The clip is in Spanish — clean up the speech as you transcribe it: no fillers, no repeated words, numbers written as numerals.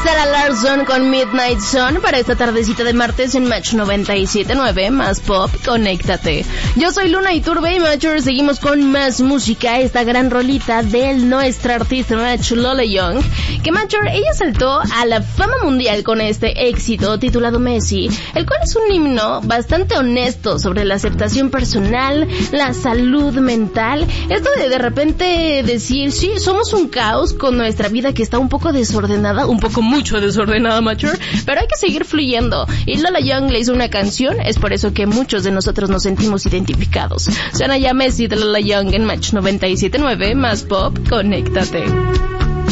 Sarah Larsson con Midnight Sun para esta tardecita de martes en Match 97.9, más pop, conéctate. Yo soy Luna Iturbe y Matcher, seguimos con más música, esta gran rolita de nuestra artista Match, Lola Young, que Matcher, ella saltó a la fama mundial con este éxito titulado Messi, el cual es un himno bastante honesto sobre la aceptación personal, la salud mental, esto de repente decir, sí, somos un caos con nuestra vida que está un poco desordenada, un poco mucho desordenada, Mature, pero hay que seguir fluyendo. Y Lola Young le hizo una canción, es por eso que muchos de nosotros nos sentimos identificados. Suena ya Messi de Lola Young en Match 97.9, más pop, conéctate.